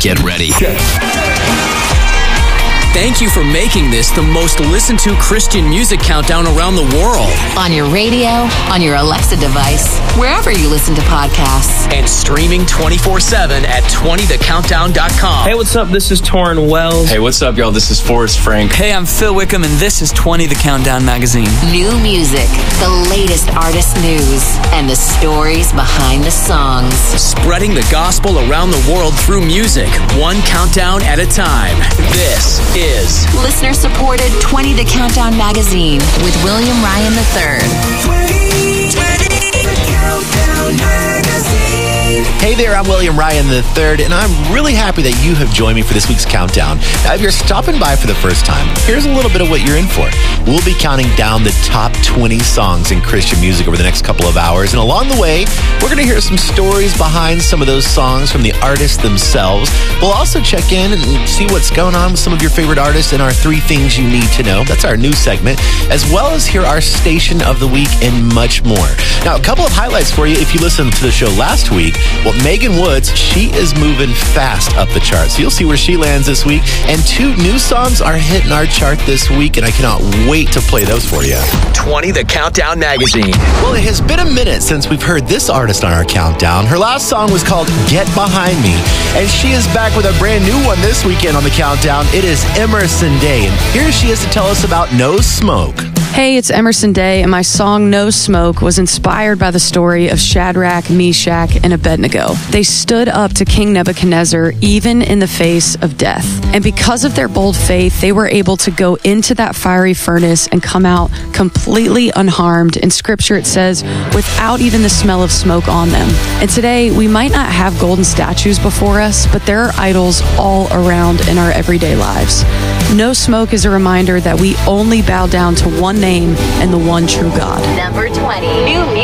Get ready. Thank you for making this the most listened to Christian music countdown around the world. On your radio, on your Alexa device, wherever you listen to podcasts. And streaming 24/7 at 20thecountdown.com. Hey, what's up? This is Torrin Wells. Hey, what's up, y'all? This is Forrest Frank. Hey, I'm Phil Wickham, and this is 20 The Countdown magazine. New music, the latest artist news, and the stories behind the songs. Spreading the gospel around the world through music, one countdown at a time. This is listener-supported 20 The Countdown magazine with William Ryan III. 20 The Countdown magazine. Hey there, I'm William Ryan III, and I'm really happy that you have joined me for this week's countdown. Now, if you're stopping by for the first time, here's a little bit of what you're in for. We'll be counting down the top 20 songs in Christian music over the next couple of hours, and along the way, we're going to hear some stories behind some of those songs from the artists themselves. We'll also check in and see what's going on with some of your favorite artists in our 3 Things You Need to Know. That's our new segment, as well as hear our Station of the Week and much more. Now, a couple of highlights for you if you listened to the show last week. Well, Megan Woods, she is moving fast up the charts. You'll see where she lands this week. And 2 new songs are hitting our chart this week, and I cannot wait to play those for you. 20 The Countdown magazine. Well, it has been a minute since we've heard this artist on our countdown. Her last song was called Get Behind Me, and she is back with a brand new one this weekend on the countdown. It is Emerson Day, and here she is to tell us about No Smoke. Hey, it's Emerson Day, and my song No Smoke was inspired by the story of Shadrach, Meshach, and Abednego. They stood up to King Nebuchadnezzar even in the face of death. And because of their bold faith, they were able to go into that fiery furnace and come out completely unharmed. In Scripture, it says, without even the smell of smoke on them. And today, we might not have golden statues before us, but there are idols all around in our everyday lives. No Smoke is a reminder that we only bow down to one name and the one true God. Number 20. New music.